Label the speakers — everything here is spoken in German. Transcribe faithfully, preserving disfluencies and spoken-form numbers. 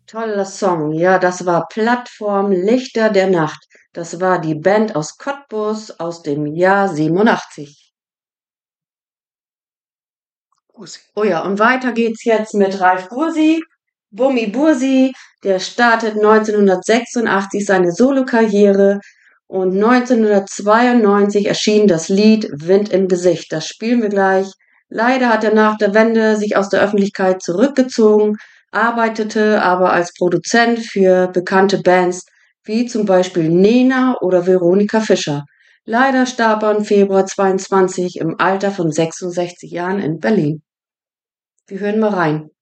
Speaker 1: Toller Song. Ja, das war Plattform Lichter der Nacht. Das war die Band aus Cottbus aus dem Jahr siebenundachtzig.
Speaker 2: Ursi.
Speaker 1: Oh ja, und weiter geht's jetzt mit Ralf Bursi. Bumi Bursi, der startet neunzehnhundertsechsundachtzig seine Solokarriere und neunzehnhundertzweiundneunzig erschien das Lied Wind im Gesicht. Das spielen wir gleich. Leider hat er nach der Wende sich aus der Öffentlichkeit zurückgezogen, arbeitete aber als Produzent für bekannte Bands wie zum Beispiel Nena oder Veronika Fischer. Leider starb er im Februar zweiundzwanzig im Alter von sechsundsechzig Jahren in Berlin. Wir hören mal rein.